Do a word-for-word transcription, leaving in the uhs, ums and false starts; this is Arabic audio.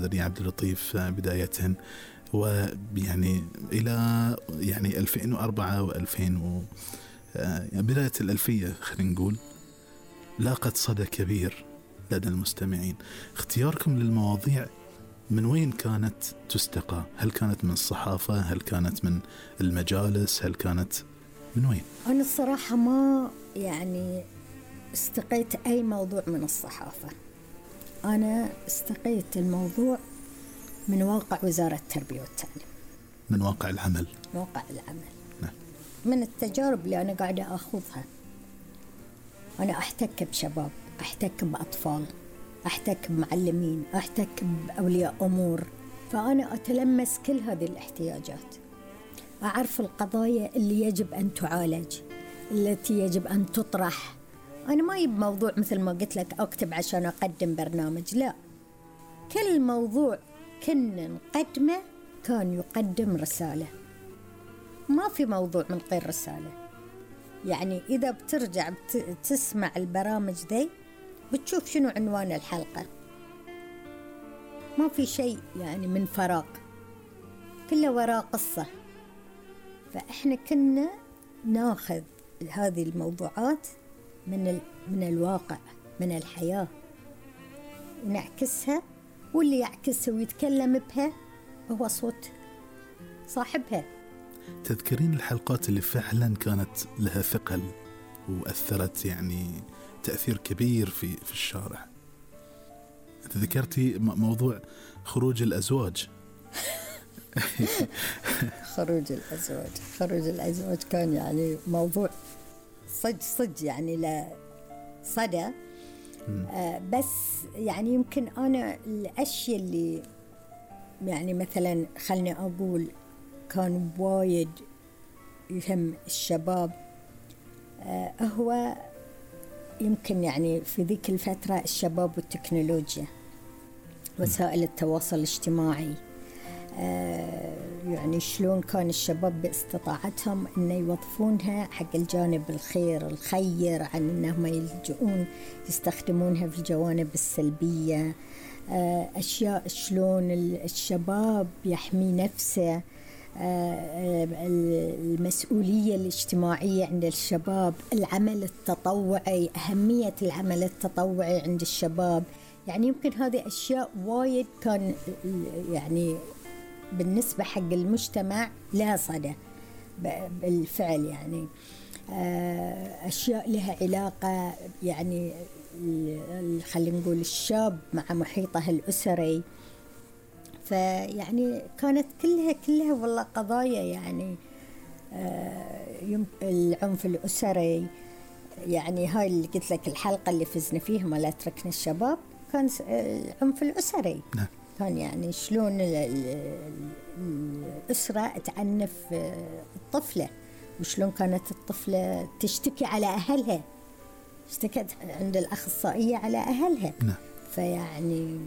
أستاذ عبد اللطيف بداية، ويعني إلى يعني ألفين وأربعة وألفين و بداية الألفية خلينا نقول لاقت صدى كبير لدى المستمعين. اختياركم للمواضيع من وين كانت تستقى؟ هل كانت من الصحافة؟ هل كانت من المجالس؟ هل كانت من وين؟ أنا الصراحة ما يعني استقيت أي موضوع من الصحافة. أنا استقيت الموضوع من واقع وزارة التربية والتعليم، من واقع العمل، واقع العمل نعم. من التجارب اللي أنا قاعدة أخوضها. أنا أحتك بشباب، أحتك بأطفال، أحتك بمعلمين، أحتك بأولياء أمور، فأنا أتلمس كل هذه الاحتياجات، أعرف القضايا اللي يجب أن تعالج، التي يجب أن تطرح. أنا ما يب موضوع مثل ما قلت لك أكتب عشان أقدم برنامج، لا، كل موضوع كنا نقدمه كان يقدم رسالة، ما في موضوع من غير رسالة. يعني إذا بترجع تسمع البرامج ذي بتشوف شنو عنوان الحلقة، ما في شيء يعني من فراغ، كله وراء قصة. فإحنا كنا ناخذ هذه الموضوعات من ال... من الواقع، من الحياة، ونعكسها، واللي يعكسها ويتكلم بها هو صوت صاحبها. تذكرين الحلقات اللي فعلا كانت لها ثقل وأثرت يعني تأثير كبير في في الشارع؟ ذكرتي موضوع خروج الأزواج. خروج الأزواج خروج الأزواج كان يعني موضوع صج صج يعني لا صدى. آه بس يعني يمكن أنا الأشياء اللي يعني مثلا خلني أقول كان وايد يهم الشباب، آه هو يمكن يعني في ذيك الفترة الشباب والتكنولوجيا، وسائل التواصل الاجتماعي. آه يعني شلون كان الشباب باستطاعتهم أن يوظفونها حق الجانب الخير الخير، عن أنهم يلجؤون يستخدمونها في الجوانب السلبية. آه أشياء شلون الشباب يحمي نفسه، آه المسؤولية الاجتماعية عند الشباب، العمل التطوعي، أهمية العمل التطوعي عند الشباب. يعني يمكن هذه أشياء وايد كان يعني بالنسبة حق المجتمع لا صدى بالفعل. يعني أشياء لها علاقة يعني خلينا نقول الشاب مع محيطه الأسري. فيعني كانت كلها كلها والله قضايا يعني العنف الأسري. يعني هاي اللي قلت لك الحلقة اللي فزنا فيها ما لا تركنا الشباب كان العنف الأسري. نعم. كان يعني شلون الأسرة تعنف الطفلة، وشلون كانت الطفلة تشتكي على أهلها، اشتكت عند الأخصائية على أهلها. نعم. فيعني